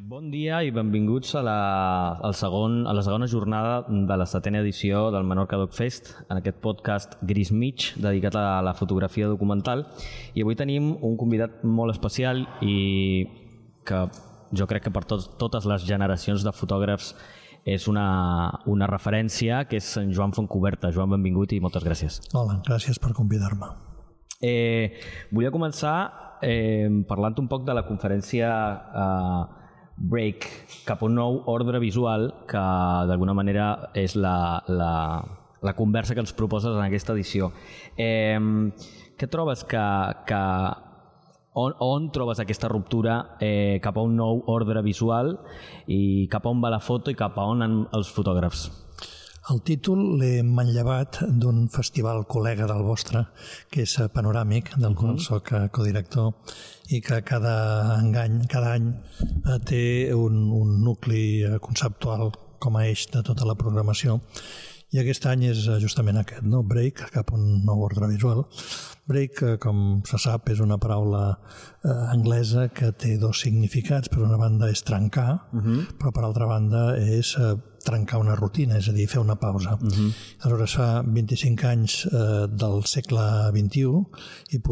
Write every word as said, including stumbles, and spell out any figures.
Bon dia i benvinguts a la, al segon, a la segona jornada de la setena edició del Menorca Doc Fest, en aquest podcast Gris Mig, dedicat a la fotografia documental. I avui tenim un convidat molt especial i que jo crec que per tot, totes les generacions de fotògrafs és una, una referència, que és en Joan Fontcuberta. Joan, benvingut i moltes gràcies. Hola, gràcies per convidar-me. Eh, volia començar eh, parlant un poc de la conferència eh, Break, cap a un nou ordre visual, que d'alguna manera és la, la, la conversa que ens proposes en aquesta edició. Eh, què trobes que... que on, on trobes aquesta ruptura eh, cap a un nou ordre visual i cap a on va la foto i cap a on han els fotògrafs? El títol l'he manllevat d'un festival col·lega del vostre, que és Panoràmic, del qual mm. soc codirector, i que cada any, cada any té un, un nucli conceptual com a eix de tota la programació. I aquest any és justament aquest, no? Break, cap a un nou ordre visual. Break, com se sap, és una paraula eh, anglesa que té dos significats. Per una banda és trencar, uh-huh. però per altra banda és eh, trencar una rutina, és a dir, fer una pausa. Uh-huh. Aleshores, fa vint-i-cinc anys eh, del segle vint-i-u i